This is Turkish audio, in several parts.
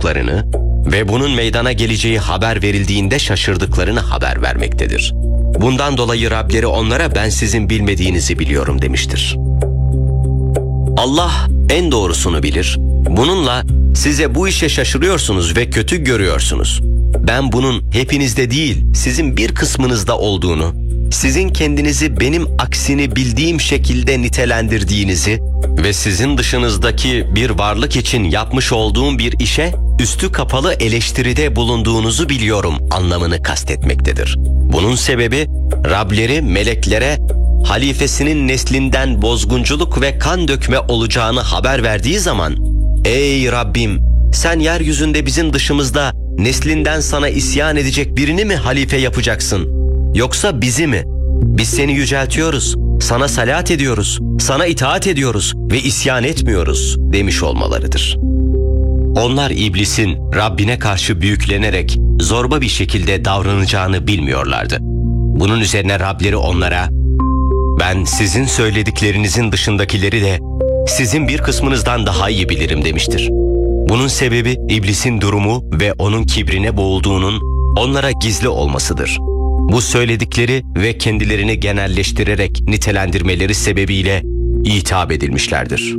korktuklarını ve bunun meydana geleceği haber verildiğinde şaşırdıklarını haber vermektedir. Bundan dolayı Rableri onlara ben sizin bilmediğinizi biliyorum demiştir. Allah en doğrusunu bilir. Bununla size bu işe şaşırıyorsunuz ve kötü görüyorsunuz. Ben bunun hepinizde değil, sizin bir kısmınızda olduğunu, sizin kendinizi benim aksini bildiğim şekilde nitelendirdiğinizi ve sizin dışınızdaki bir varlık için yapmış olduğum bir işe üstü kapalı eleştiride bulunduğunuzu biliyorum anlamını kastetmektedir. Bunun sebebi Rableri meleklere halifesinin neslinden bozgunculuk ve kan dökme olacağını haber verdiği zaman, "Ey Rabbim, sen yeryüzünde bizim dışımızda neslinden sana isyan edecek birini mi halife yapacaksın? Yoksa bizi mi? Biz seni yüceltiyoruz, sana salat ediyoruz, sana itaat ediyoruz ve isyan etmiyoruz" demiş olmalarıdır. Onlar iblisin Rabbine karşı büyüklenerek zorba bir şekilde davranacağını bilmiyorlardı. Bunun üzerine Rableri onlara, "Ben sizin söylediklerinizin dışındakileri de sizin bir kısmınızdan daha iyi bilirim" demiştir. Bunun sebebi iblisin durumu ve onun kibrine boğulduğunun onlara gizli olmasıdır. Bu söyledikleri ve kendilerini genelleştirerek nitelendirmeleri sebebiyle hitap edilmişlerdir.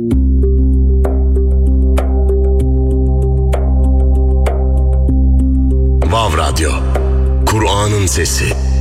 Vav Radyo, Kur'an'ın sesi.